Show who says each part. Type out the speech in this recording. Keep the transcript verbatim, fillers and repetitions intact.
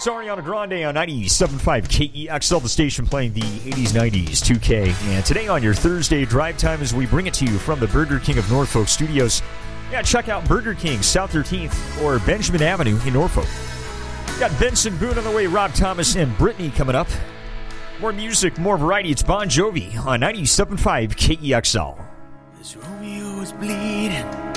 Speaker 1: That's Ariana Grande on ninety-seven point five K E X L, the station playing the eighties, nineties, two K. And today on your Thursday drive time, as we bring it to you from the Burger King of Norfolk studios. Yeah, check out Burger King, South thirteenth or Benjamin Avenue in Norfolk. Got Benson Boone on the way, Rob Thomas and Brittany coming up. More music, more variety. It's Bon Jovi on ninety-seven point five K E X L.
Speaker 2: As Romeo was bleeding